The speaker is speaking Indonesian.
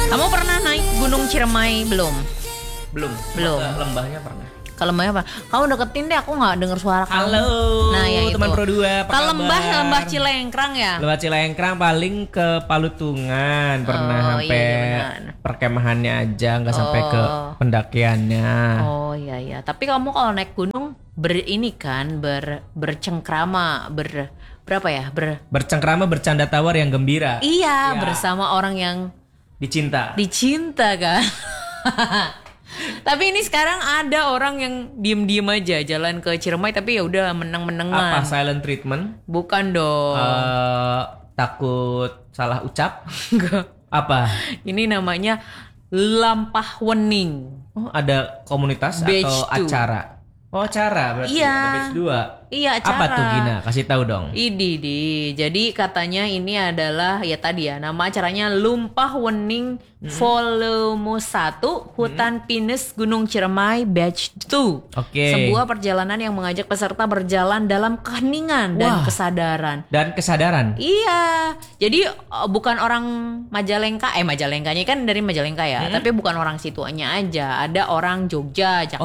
Kamu pernah naik Gunung Ciremai belum? Belum. Belum. Ke lembahnya pernah. Ke lembahnya apa? Kamu deketin deh, aku nggak dengar suara kamu. Halo. Nah, ya itu. Teman Pro 2, apa Ke kabar? lembah Cilengkrang ya? Lembah Cilengkrang paling ke Palutungan, pernah Oh, sampai iya, benar. perkemahannya aja, nggak sampai ke Oh. pendakiannya. Oh iya. Tapi kamu kalau naik gunung bercengkrama, berapa ya? Bercengkrama, bercanda tawar yang gembira. Iya, Iya. bersama orang yang Dicinta. dicinta kan. Tapi ini sekarang ada orang yang diem-diem aja jalan ke Ciremai tapi ya udah Apa menang-menangan. silent treatment? Bukan dong. Takut salah ucap? Enggak. Apa? Ini namanya Lampah Wening. Oh, ada komunitas Batch atau 2. acara? Oh, acara berarti. Iya. Ada batch 2. Iya, acara. Apa tuh Gina? Kasih tahu dong. Idi. Jadi katanya ini adalah ya tadi ya nama acaranya Lumpah Wening Volume 1 Hutan Pinus Gunung Ciremai Batch 2. Oke. Sebuah perjalanan yang mengajak peserta berjalan dalam keheningan dan Wah. kesadaran. Dan kesadaran. Iya, jadi bukan orang Majalengka, Majalengkanya kan dari Majalengka ya, tapi bukan orang situanya aja, ada orang Jogja, Jakarta.